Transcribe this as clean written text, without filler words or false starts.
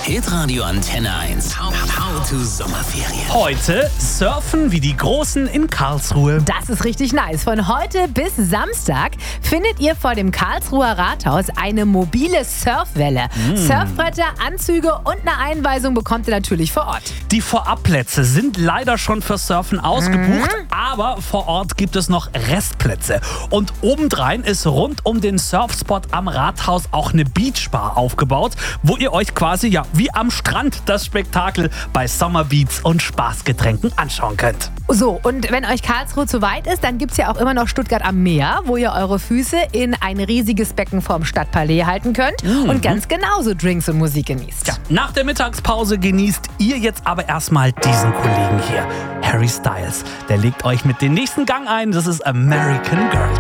Hitradio Antenne 1. How to Sommerferien. Heute surfen wie die Großen in Karlsruhe. Das ist richtig nice. Von heute bis Samstag findet ihr vor dem Karlsruher Rathaus eine mobile Surfwelle. Surfbretter, Anzüge und eine Einweisung bekommt ihr natürlich vor Ort. Die Vorabplätze sind leider schon für Surfen ausgebucht, aber vor Ort gibt es noch Restplätze. Und obendrein ist rund um den Surfspot am Rathaus auch eine Beachbar aufgebaut, wo ihr euch quasi wie am Strand das Spektakel bei Summerbeats und Spaßgetränken anschauen könnt. So, und wenn euch Karlsruhe zu weit ist, dann gibt es ja auch immer noch Stuttgart am Meer, wo ihr eure Füße in ein riesiges Becken vorm Stadtpalais halten könnt und ganz genauso Drinks und Musik genießt. Ja, nach der Mittagspause genießt ihr jetzt aber erstmal diesen Kollegen hier, Harry Styles. Der legt euch mit dem nächsten Gang ein, das ist American Girl.